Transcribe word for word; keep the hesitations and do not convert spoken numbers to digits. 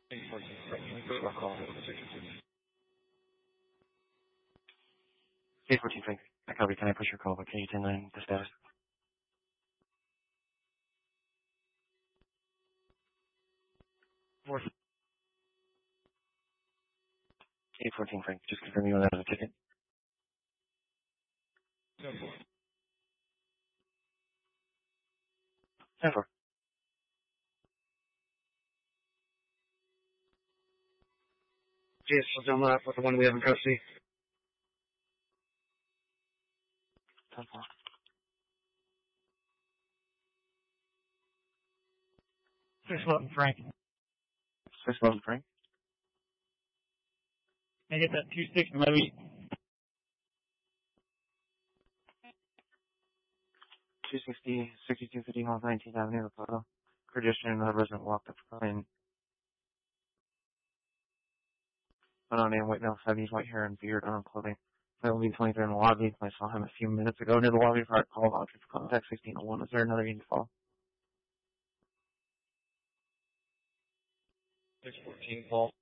eight fourteen, Frank. Can you push my call over six fifteen? eight fourteen, Frank. I copy. Can I push your call? But can you ten nine the status? Four. eight fourteen, Frank. Just confirm you want that as a ticket. ten four. ten four. Yes, so down left with the one we have in custody. ten four. six eleven, Frank. six eleven, Frank. Can I get that two six Levy? two sixty, sixty-two fifty North nineteenth Avenue, Lakota. Pedestrian and resident walked up in. Unnamed white male, seventies, white hair and beard, armed clothing. I will be twenty-three in the lobby. I saw him a few minutes ago near the lobby for a call out for contact sixteen oh one. Is there another unit call? six fourteen, Paul.